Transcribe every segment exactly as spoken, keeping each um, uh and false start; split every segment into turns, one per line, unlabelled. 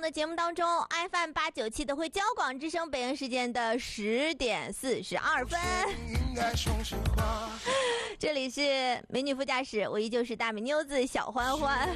的节目当中 F M 八九七的会交广之声，北京时间的十点四十二分。这里是美女副驾驶，我依旧是大美妞子小欢欢。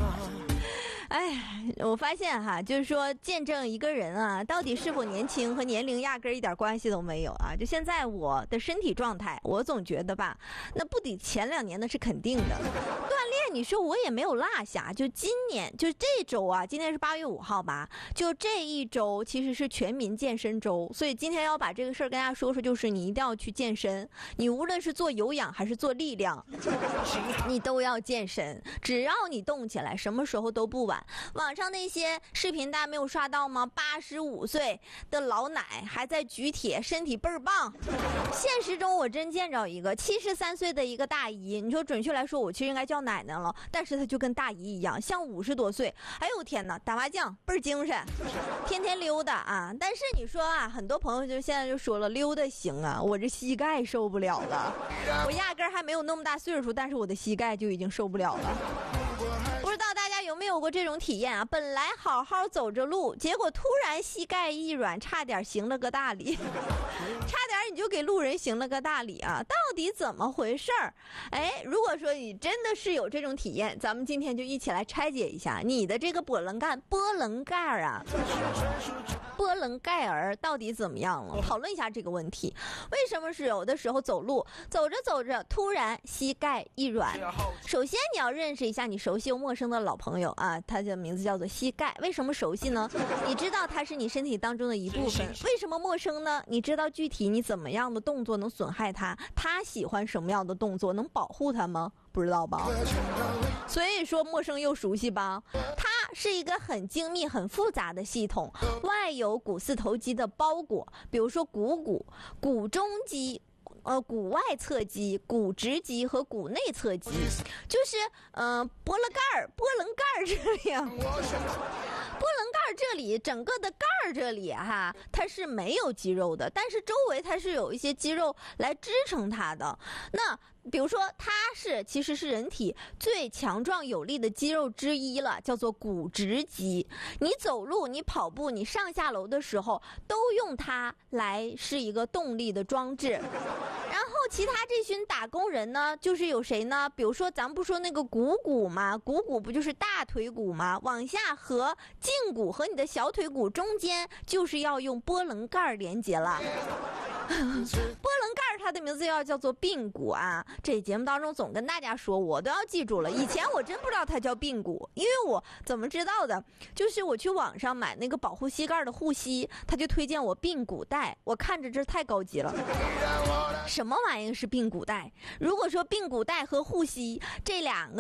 哎，我发现哈，就是说见证一个人啊，到底是否年轻和年龄压根儿一点关系都没有啊。就现在我的身体状态，我总觉得吧，那不抵前两年那是肯定的。锻炼，你说我也没有落下。就今年，就这周啊，今天是八月五号吧，就这一周其实是全民健身周，所以今天要把这个事儿跟大家说说，就是你一定要去健身。你无论是做有氧还是做力量，你都要健身。只要你动起来，什么时候都不晚。网上那些视频大家没有刷到吗？八十五岁的老奶还在举铁，身体倍儿棒。现实中我真见着一个七十三岁的一个大姨，你说准确来说我其实应该叫奶奶了，但是她就跟大姨一样，像五十多岁。哎呦天哪，打麻将倍儿精神，天天溜达啊。但是你说啊，很多朋友就现在就说了，溜达行啊，我这膝盖受不了了。我压根儿还没有那么大岁数，但是我的膝盖就已经受不了了。不知道大家有没有过这种体验啊？本来好好走着路，结果突然膝盖一软，差点行了个大礼，差点你就给路人行了个大礼啊！到底怎么回事儿？哎，如果说你真的是有这种体验，咱们今天就一起来拆解一下你的这个波棱盖波棱盖儿啊，波棱盖儿到底怎么样了？讨论一下这个问题。为什么是有的时候走路走着走着突然膝盖一软？首先你要认识一下你熟悉又陌生的老朋友啊，他的名字叫做膝盖。为什么熟悉呢？你知道它是你身体当中的一部分。为什么陌生呢？你知道具体你怎么样的动作能损害它，他喜欢什么样的动作能保护它吗？不知道吧？所以说陌生又熟悉吧。它是一个很精密很复杂的系统，外有股四头肌的包裹，比如说股骨、股中肌、呃，股外侧肌、股直肌和股内侧肌，就是呃，波棱盖儿、波棱盖儿这里啊，波棱盖儿这里整个的盖儿这里哈，它是没有肌肉的，但是周围它是有一些肌肉来支撑它的。那比如说它是其实是人体最强壮有力的肌肉之一了，叫做股直肌。你走路你跑步你上下楼的时候都用它来是一个动力的装置。然后其他这群打工人呢，就是有谁呢？比如说咱们不说那个股骨吗？股骨不就是大腿骨吗？往下和胫骨和你的小腿骨中间就是要用波棱盖连接了。波棱盖它的名字要叫做髌骨啊，这节目当中总跟大家说，我都要记住了。以前我真不知道它叫髌骨，因为我怎么知道的？就是我去网上买那个保护膝盖的护膝，他就推荐我髌骨带，我看着这太高级了。什么玩意是髌骨带？如果说髌骨带和护膝这两个